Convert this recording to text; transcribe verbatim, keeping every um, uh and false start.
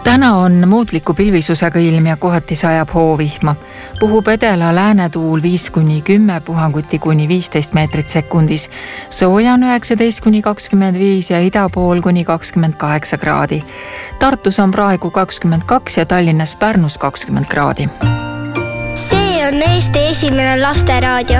Täna on muutliku pilvisusega ilm ja kohati sajab hoovihma. Puhub edela läänetuul viis kuni kümme, puhanguti kuni viisteist meetrit sekundis. Sooja on üheksateist kuni kakskümmend viis ja idapool kuni kakskümmend kaheksa kraadi. Tartus on praegu kakskümmend kaks ja Tallinnas Pärnus kakskümmend kraadi. See on Eesti esimene lasteraadio.